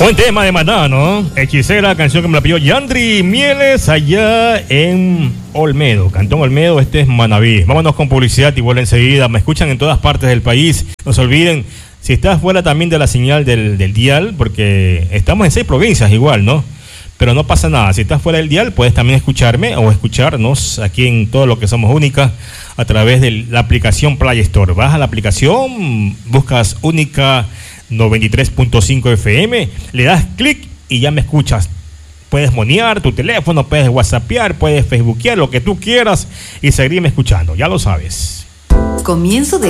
Buen tema de Maná, ¿no? Hechicera, canción que me la pidió Yandri Mieles allá en Olmedo, Cantón Olmedo, este es Manaví. Vámonos con publicidad y vuelvo enseguida. Me escuchan en todas partes del país. No se olviden, si estás fuera también de la señal del dial, porque estamos en 6 provincias igual, ¿no? Pero no pasa nada, si estás fuera del dial puedes también escucharme o escucharnos aquí en todo lo que somos Única a través de la aplicación Play Store. Vas a la aplicación, buscas Única 93.5 FM, le das clic y ya me escuchas. Puedes monear tu teléfono, puedes whatsappear, puedes facebookear, lo que tú quieras y seguirme escuchando, ya lo sabes. Comienzo de